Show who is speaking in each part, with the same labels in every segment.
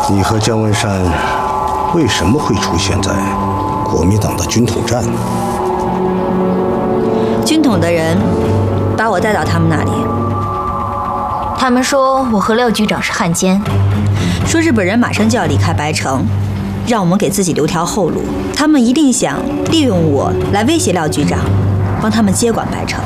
Speaker 1: 你和姜文山为什么会出现在国民党的军统站？
Speaker 2: 军统的人把我带到他们那里，
Speaker 3: 他们说我和廖局长是汉奸，
Speaker 2: 说日本人马上就要离开白城，让我们给自己留条后路。他们一定想利用我来威胁廖局长，帮他们接管白城。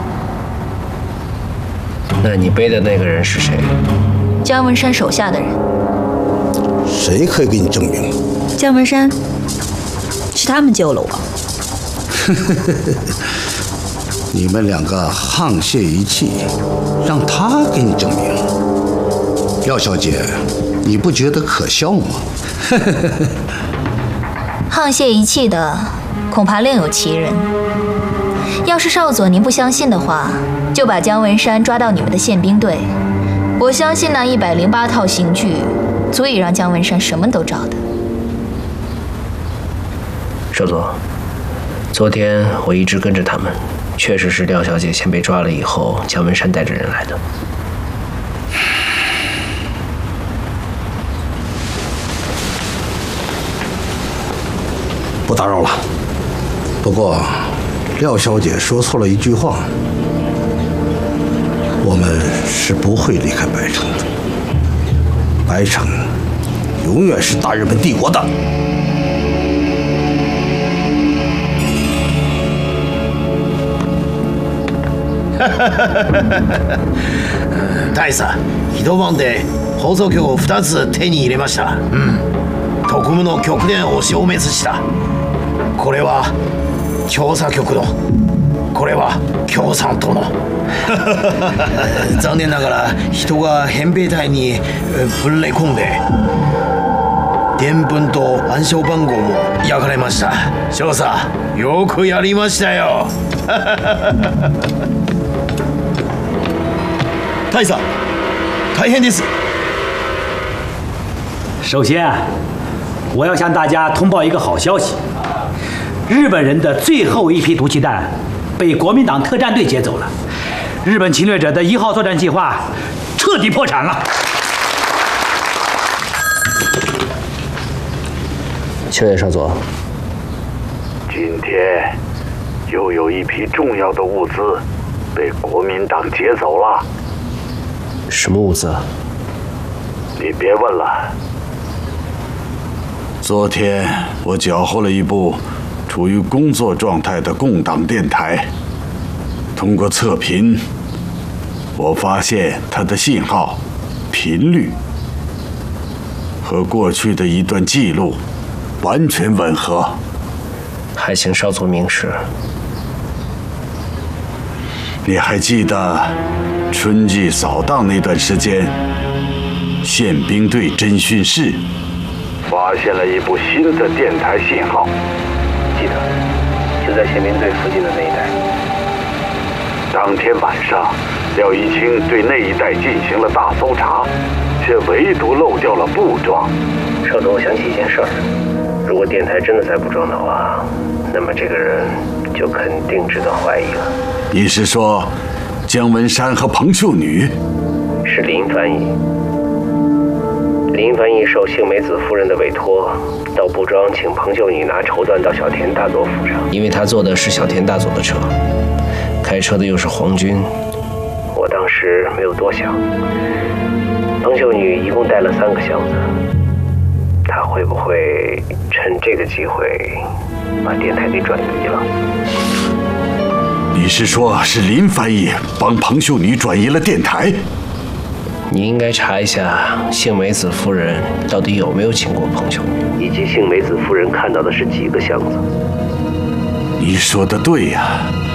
Speaker 4: 那你背的那个人是谁？
Speaker 3: 姜文山手下的人。
Speaker 1: 谁可以给你证明？
Speaker 2: 姜文山，是他们救了我。
Speaker 1: 你们两个沆瀣一气，让他给你证明。廖小姐，你不觉得可笑吗？
Speaker 3: 沆瀣一气的，恐怕另有其人。要是少佐您不相信的话，就把姜文山抓到你们的宪兵队。我相信那108套刑具，足以让姜文山什么都找的。
Speaker 4: 少佐，昨天我一直跟着他们，确实是廖小姐先被抓了以后，姜文山带着人来的。
Speaker 1: 不打扰了。不过，廖小姐说错了一句话，我们是不会离开白城的。白城永远是大日本帝国的。
Speaker 5: 大佐、一晩で放送局を2つ手に入れました。特務の局電を消滅した。これは調査局の、これは共産党の。残念ながら人が扁平隊に分類込んで、電文と暗証番号も焼かれました。少佐、よくやりましたよ。大佐、大変です。
Speaker 6: 首先，我要向大家通报一个好消息：日本人的最后一批毒气弹被国民党特战队接走了，日本侵略者的1号作战计划彻底破产了。
Speaker 4: 青叶少佐，
Speaker 7: 今天又有一批重要的物资被国民党劫走了。
Speaker 4: 什么物资？
Speaker 7: 你别问了。昨天我缴获了一部处于工作状态的共党电台，通过测频，我发现它的信号频率和过去的一段记录完全吻合。
Speaker 4: 还请少佐明示。
Speaker 7: 你还记得春季扫荡那段时间，宪兵队侦讯室发现了一部新的电台信号？
Speaker 4: 记得，就在宪兵队附近的那一带。
Speaker 7: 当天晚上，廖一清对那一带进行了大搜查，却唯独漏掉了布庄。
Speaker 4: 少佐，我想起一件事儿，如果电台真的在布庄的话，那么这个人就肯定值得怀疑了。
Speaker 7: 你是说姜文山和彭秀女？
Speaker 4: 是林翻译。林翻译受幸美子夫人的委托，到布庄请彭秀女拿绸缎到小田大佐府上，因为他坐的是小田大佐的车，开车的又是皇军。我当时没有多想，彭秀女一共带了3个箱子，她会不会趁这个机会把电台给转移了？
Speaker 7: 你是说是林翻译帮彭秀女转移了电台？
Speaker 4: 你应该查一下幸美子夫人到底有没有请过彭秀女，以及幸美子夫人看到的是几个箱子。
Speaker 7: 你说的对呀，